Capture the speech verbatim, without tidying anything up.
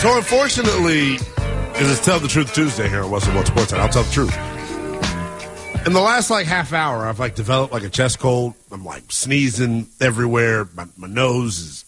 So unfortunately, because it's Tell the Truth Tuesday here on Western World Sports, I'll tell the truth. In the last like half hour, I've like developed like a chest cold. I'm like sneezing everywhere. My, my nose is